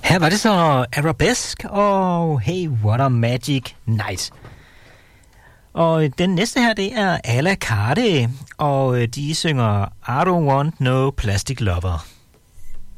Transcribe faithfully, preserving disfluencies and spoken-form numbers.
Her var det så Arabesque og Hey What a Magic Night. Og den næste her, det er A La Carte, og de synger I Don't Want No Plastic Lover.